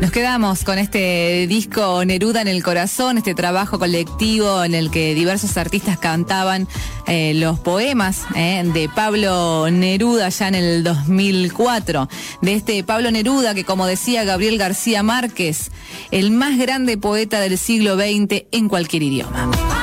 Nos quedamos con este disco Neruda en el corazón, este trabajo colectivo en el que diversos artistas cantaban los poemas de Pablo Neruda ya en el 2004. De este Pablo Neruda que, como decía Gabriel García Márquez, el más grande poeta del siglo XX en cualquier idioma.